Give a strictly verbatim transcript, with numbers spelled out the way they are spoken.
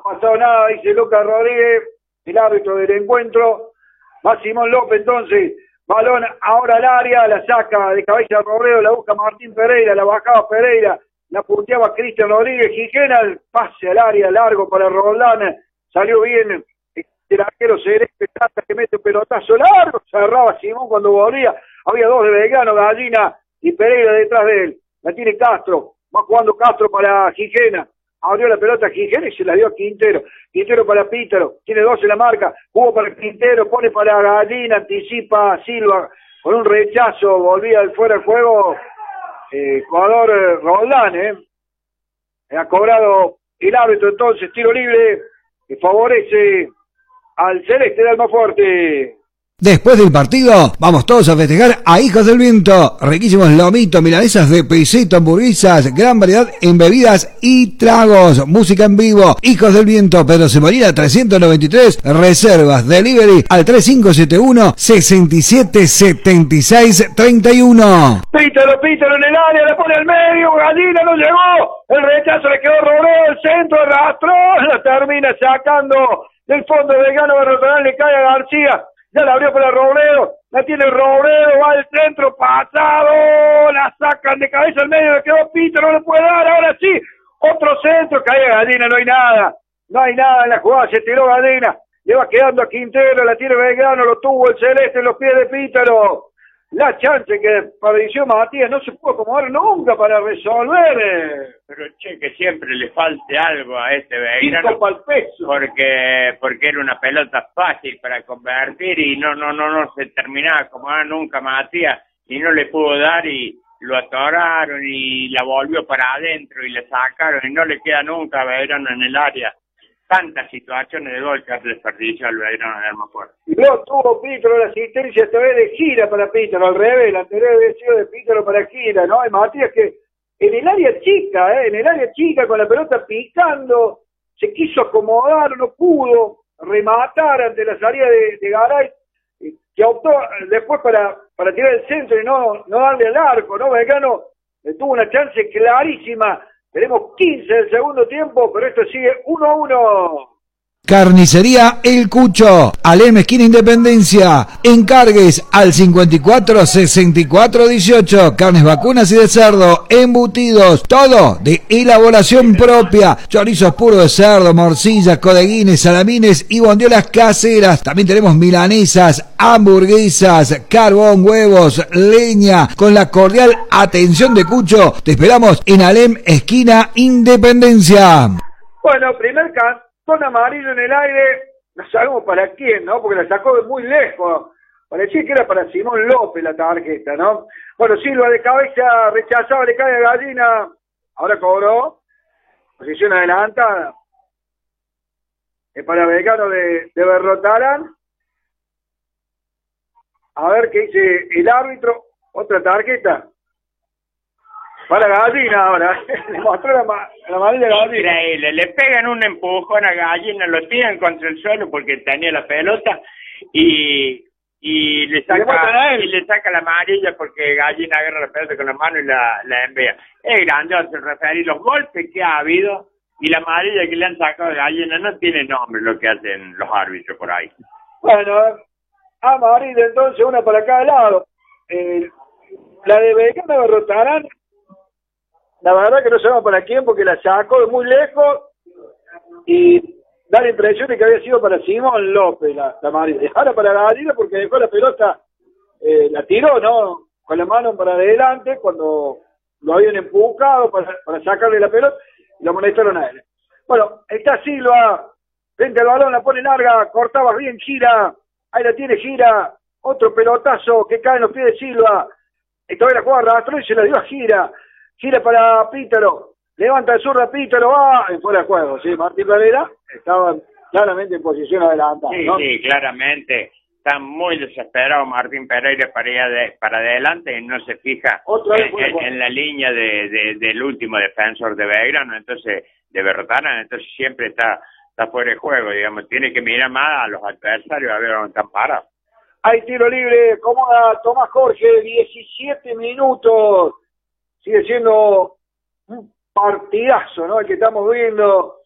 pasado nada, dice Lucas Rodríguez, el árbitro del encuentro. Va Simón López entonces, balón ahora al área, la saca de cabeza Robredo, la busca Martín Pereira, la bajaba Pereira, la punteaba Cristian Rodríguez, Gijena, el pase al área largo para Roldán, salió bien el arquero Celeste, trata que mete un pelotazo largo, cerraba Simón cuando volvía, había dos de Belgrano, Gallina y Pereira detrás de él, la tiene Castro, va jugando Castro para Gijena, abrió la pelota a Gijena y se la dio a Quintero. Quintero para Pítaro, tiene dos en la marca, jugó para Quintero, pone para Gallina, anticipa a Silva, con un rechazo, volvía al fuera del juego, eh, jugador eh, Roldán, eh. Ha cobrado el árbitro entonces, tiro libre, que favorece al Celeste de Almafuerte. Después del partido, vamos todos a festejar a Hijos del Viento. Riquísimos lomitos, milanesas de pesito, hamburguesas, gran variedad en bebidas y tragos. Música en vivo. Hijos del Viento, Pedro Semolina trescientos noventa y tres. Reservas, delivery al tres cinco siete uno, seis siete siete seis tres uno. Pítalo, Pítalo en el área, la pone al medio, Gallina no llegó. El rechazo le quedó Robredo, el centro, arrastró, la termina sacando del fondo de Gano Berrotonal, le cae a García. Ya la abrió para Robredo, la tiene Robredo, va al centro, pasado, la sacan de cabeza al medio, le quedó Pito, no le puede dar, ahora sí, otro centro, cae Gallina, no hay nada, no hay nada en la jugada, se tiró Gallina, le va quedando a Quintero, la tiene Belgrano, lo tuvo el Celeste en los pies de Pítaro, la chance que desperdició Matías no se pudo acomodar nunca para resolver. Pero che, que siempre le falte algo a este Belgrano, porque porque era una pelota fácil para convertir y no no no no se terminaba acomodar nunca Matías y no le pudo dar y lo atoraron y la volvió para adentro y le sacaron y no le queda nunca a Belgrano en el área. Tantas situaciones de gol que ha desperdiciado el Belgrano de Almafuerte. Y luego tuvo Pítaro la asistencia esta vez de Gira para Pítaro, al revés, la anterior había sido de Pítaro para Gira, ¿no? Y Matías que en el área chica, ¿eh? En el área chica con la pelota picando, se quiso acomodar, no pudo rematar ante la salida de, de Garay, que optó después para, para tirar el centro y no, no darle al arco, ¿no? Belgrano eh, tuvo una chance clarísima. Tenemos quince del segundo tiempo, pero esto sigue uno a uno. Carnicería El Cucho, Alem esquina Independencia. Encargues al cincuenta y cuatro sesenta y cuatro dieciocho. Carnes vacunas y de cerdo, embutidos, todo de elaboración propia. Chorizos puros de cerdo, morcillas, codeguines, salamines y bondiolas caseras. También tenemos milanesas, hamburguesas, carbón, huevos, leña. Con la cordial atención de Cucho, te esperamos en Alem esquina Independencia. Bueno, primer can. Con amarillo en el aire, no sabemos para quién, ¿no? Porque la sacó de muy lejos. Parecía que era para Simón López la tarjeta, ¿no? Bueno, Silva de cabeza, rechazaba, le cae a Gallina. Ahora cobró. Posición adelantada. Es para Belgrano de, de Berrotarán. A ver qué dice el árbitro. Otra tarjeta. Para Gallina ahora, le mostró la, ma la amarilla a Gallina. Increíble, le pegan un empujón a Gallina, lo tiran contra el suelo porque tenía la pelota y y le saca y le saca la amarilla porque Gallina agarra la pelota con la mano y la, la envía. Es grandioso el referir, los golpes que ha habido y la amarilla que le han sacado a Gallina no tiene nombre lo que hacen los árbitros por ahí. Bueno, amarilla entonces, una para cada lado. Eh, la de Belgrano Berrotarán. La verdad que no sabemos para quién porque la sacó de muy lejos y da la impresión de que había sido para Simón López la, la amarilla. Ahora para Gallina porque dejó la pelota, eh, la tiró, ¿no? Con la mano para adelante cuando lo habían empujado para, para sacarle la pelota y lo molestaron a él. Bueno, está Silva, frente al balón, la pone larga, cortaba bien, Gira, ahí la tiene Gira, otro pelotazo que cae en los pies de Silva, y todavía la juega arrastró y se la dio a Gira. Gira para Pítaro, levanta el zurda Pítaro, va en fuera de juego, sí, Martín Pereira estaba claramente en posición adelantada, sí, ¿no? Sí, claramente, está muy desesperado Martín Pereira para ir de, para adelante y no se fija en, en, en la línea de, de, del último defensor de Belgrano, entonces, de Berrotarán, entonces siempre está, está fuera de juego, digamos, tiene que mirar más a los adversarios a ver dónde están parados. Hay tiro libre, cómoda Tomás Jorge, diecisiete minutos. Sigue siendo un partidazo, ¿no? El que estamos viendo